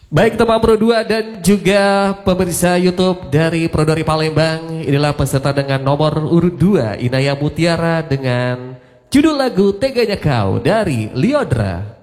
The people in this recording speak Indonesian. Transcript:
Baik teman Pro 2 dan juga pemirsa YouTube dari Pro 2 Palembang, inilah peserta dengan nomor urut 2 Inaya Mutiara dengan judul lagu Teganya Kau dari Lyodra.